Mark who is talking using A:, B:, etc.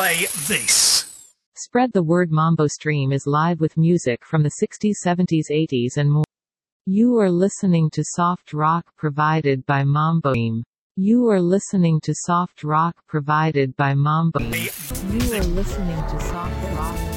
A: play this.
B: Spread the word. Mambo Stream is live with music from the 60s, 70s, 80s and more. You are listening to soft rock provided by Mambo Stream. You are listening to soft rock provided by Mambo Stream. You are listening to soft rock.